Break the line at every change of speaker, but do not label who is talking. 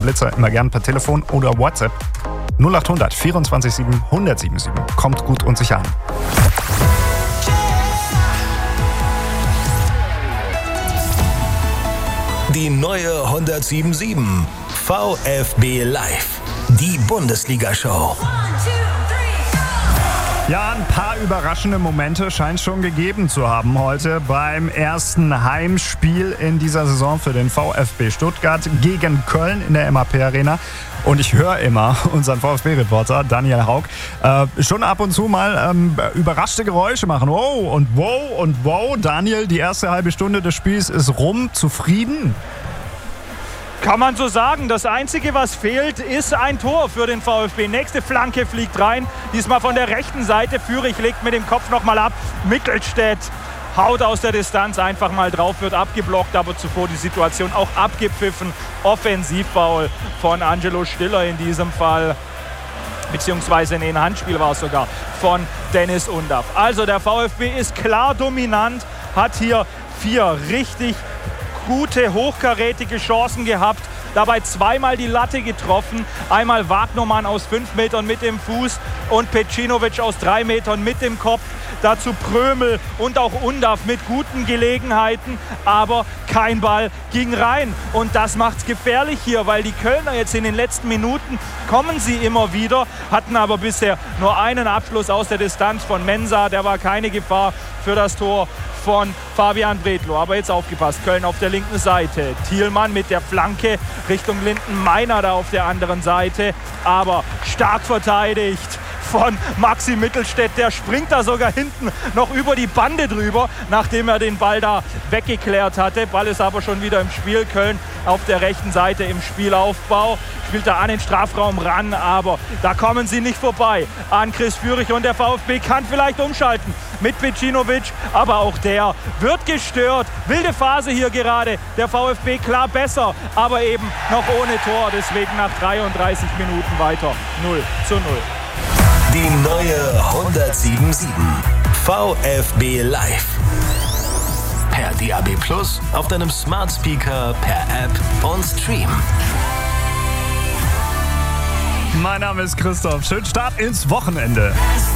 Blitzer immer gern per Telefon oder WhatsApp. 0800 24 7 1077. Kommt gut und sicher an.
Die neue 1077 VfB Live. Die Bundesliga-Show.
Ja, ein paar überraschende Momente scheint es schon gegeben zu haben heute beim ersten Heimspiel in dieser Saison für den VfB Stuttgart gegen Köln in der MAP Arena. Und ich höre immer unseren VfB-Reporter Daniel Haug schon ab und zu mal überraschte Geräusche machen. Oh und wow und wow. Daniel, die erste halbe Stunde des Spiels ist rum. Zufrieden?
Kann man so sagen. Das Einzige, was fehlt, ist ein Tor für den VfB. Nächste Flanke fliegt rein. Diesmal von der rechten Seite. Führig legt mit dem Kopf nochmal ab. Mittelstädt haut aus der Distanz einfach mal drauf, wird abgeblockt, aber zuvor die Situation auch abgepfiffen. Offensivfoul von Angelo Stiller in diesem Fall. Beziehungsweise ein Handspiel war es sogar von Dennis Undaff. Also der VfB ist klar dominant, hat hier 4 richtig gute, hochkarätige Chancen gehabt. Dabei zweimal die Latte getroffen. Einmal Wagnermann aus 5 Metern mit dem Fuß und Pecinovic aus 3 Metern mit dem Kopf. Dazu Prömel und auch Undaff mit guten Gelegenheiten. Aber kein Ball ging rein. Und das macht's gefährlich hier, weil die Kölner jetzt in den letzten Minuten kommen sie immer wieder, hatten aber bisher nur einen Abschluss aus der Distanz von Mensah. Der war keine Gefahr für das Tor von Fabian Bredlow. Aber jetzt aufgepasst, Köln auf der linken Seite. Thielmann mit der Flanke Richtung Lindenmeiner da auf der anderen Seite. Aber stark verteidigt von Maxi Mittelstädt. Der springt da sogar hinten noch über die Bande drüber, nachdem er den Ball da weggeklärt hatte. Ball ist aber schon wieder im Spiel. Köln auf der rechten Seite im Spielaufbau. Spielt da an den Strafraum ran, aber da kommen sie nicht vorbei an Chris Führig und der VfB kann vielleicht umschalten mit Pecinovic, aber auch der wird gestört. Wilde Phase hier gerade, der VfB klar besser, aber eben noch ohne Tor, deswegen nach 33 Minuten weiter 0:0.
Die neue 1077 VfB Live. Per DAB+, auf deinem Smart Speaker, per App und Stream.
Mein Name ist Christoph. Schönen Start ins Wochenende.